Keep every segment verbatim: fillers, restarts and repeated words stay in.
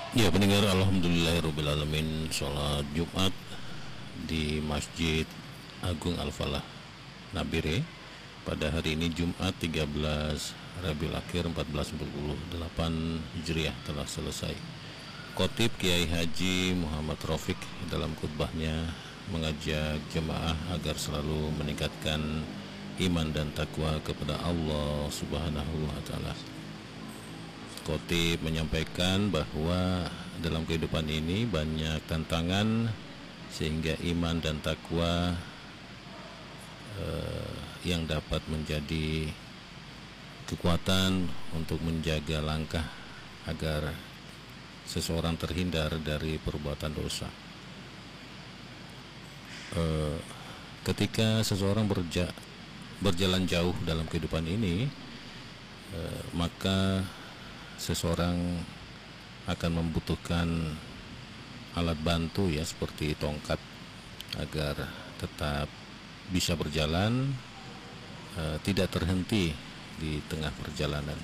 Ya, pendengar, alhamdulillahirrabbilalamin, sholat Jumat di Masjid Agung Al-Falah Nabire pada hari ini Jumat tiga belas Rabiul Akhir seribu empat ratus empat puluh delapan Hijriah telah selesai. Khotib Kiai Haji Muhammad Rafiq dalam khutbahnya mengajak jemaah agar selalu meningkatkan iman dan takwa kepada Allah Subhanahu wa taala. Khotib menyampaikan bahwa dalam kehidupan ini banyak tantangan, sehingga iman dan takwa eh, yang dapat menjadi kekuatan untuk menjaga langkah agar seseorang terhindar dari perbuatan dosa. Eh, ketika seseorang berja, berjalan jauh dalam kehidupan ini, eh, maka seseorang akan membutuhkan alat bantu, ya, seperti tongkat agar tetap bisa berjalan, e, tidak terhenti di tengah perjalanan.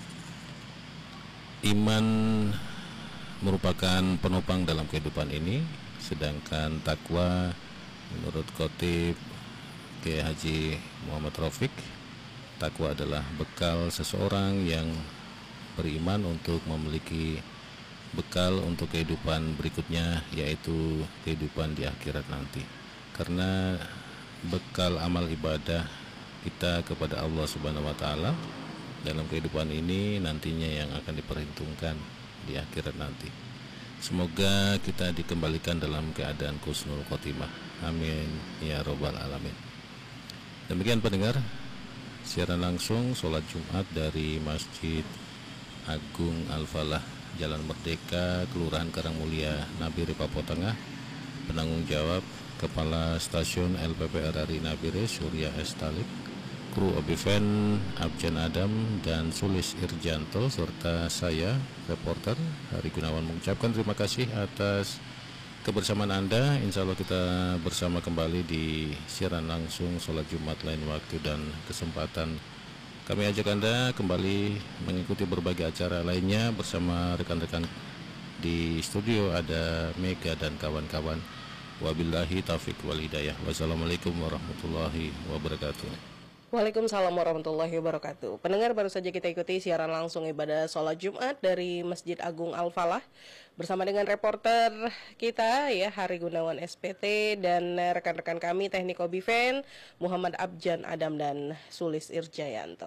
Iman merupakan penopang dalam kehidupan ini, sedangkan takwa menurut Khotib Kiai Haji Muhammad Rafiq, takwa adalah bekal seseorang yang beriman untuk memiliki bekal untuk kehidupan berikutnya, yaitu kehidupan di akhirat nanti. Karena bekal amal ibadah kita kepada Allah Subhanahu wa taala dalam kehidupan ini nantinya yang akan diperhitungkan di akhirat nanti. Semoga kita dikembalikan dalam keadaan husnul khotimah. Amin ya robbal alamin. Demikian pendengar, siaran langsung sholat Jumat dari Masjid Agung Al-Falah Jalan Merdeka, Kelurahan Karangmulia, Nabire, Papua Tengah. Penanggung jawab Kepala Stasiun L P P R R I Nabire, Surya S. Talib, kru Obiven Abjan Adam dan Sulis Irjanto, serta saya, reporter Hari Gunawan, mengucapkan terima kasih atas kebersamaan Anda. Insya Allah kita bersama kembali di siaran langsung sholat Jumat lain waktu dan kesempatan. Kami ajak Anda kembali mengikuti berbagai acara lainnya bersama rekan-rekan di studio, ada Mega dan kawan-kawan. Wabillahi taufiq wal hidayah. Wassalamualaikum warahmatullahi wabarakatuh. Waalaikumsalam warahmatullahi wabarakatuh. Pendengar, baru saja kita ikuti siaran langsung ibadah sholat Jumat dari Masjid Agung Al-Falah bersama dengan reporter kita, ya, Hari Gunawan S P T, dan rekan-rekan kami teknik Obiven Muhammad Abjan Adam dan Sulis Irjayanto.